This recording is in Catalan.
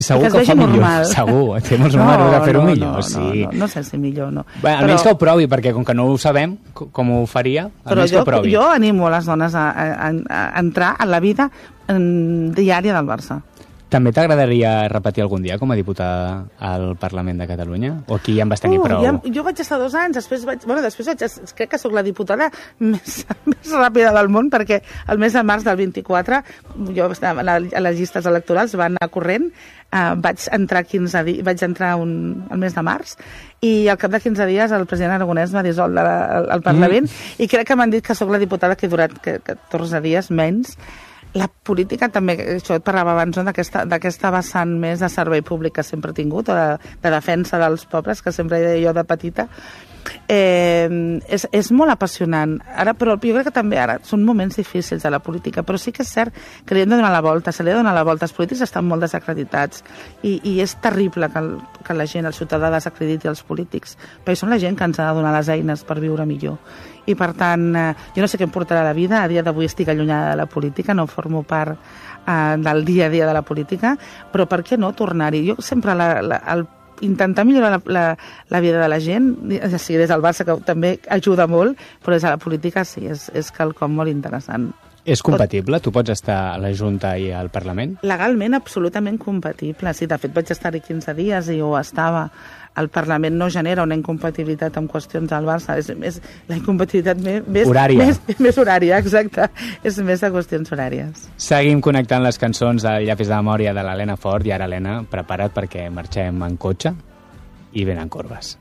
Segur que ho fa millor, segur. Té molts números de fer-ho millor, sí. No sé si millor, no. Bé, almenys que ho provi, perquè com que no ho sabem, com ho faria, almenys que ho provi. Jo animo les dones a entrar en la vida diària del Barça. També t'agradaria repetir algun dia com a diputada al Parlament de Catalunya? O aquí ja en vas tenir prou? Jo vaig estar 2 anys, després crec que sóc la diputada més ràpida del món, perquè el mes de març del 24, jo estava a les llistes electorals, van anar corrent, vaig entrar el mes de març, i al cap de 15 dies el president Aragonès va dissoldre el Parlament, i crec que m'han dit que sóc la diputada que ha durat 14 dies menys. La política també, això et parlava abans, no? d'aquesta vessant més de servei públic que sempre he tingut, o de defensa dels pobres, que sempre he dit jo de petita. És molt apassionant. Però jo crec que també ara són moments difícils de la política, però sí que és cert que li hem de donar la volta, se li ha de donar la volta. Els polítics estan molt desacreditats i és terrible que la gent, el ciutadà, desacrediti els polítics, perquè són la gent que ens ha de donar les eines per viure millor. I per tant, jo no sé què em portarà la vida, a dia d'avui estic allunyada de la política, no formo part del dia a dia de la política, però per què no tornar-hi? Jo sempre intentar millorar la vida de la gent, sí, des del Barça, que també ajuda molt, però des de la política sí, és quelcom molt interessant. És compatible? Tu pots estar a la Junta i al Parlament? Legalment, absolutament compatible. Sí, de fet, vaig estar-hi 15 dies i ho estava. El Parlament no genera una incompatibilitat en qüestions del Barça. És la incompatibilitat més horària, exacte. És més de qüestions horàries. Seguim connectant les cançons al Llapis de memòria de l'Helena Fort. I ara, Helena, prepara't perquè marxem en cotxe i venen corbes.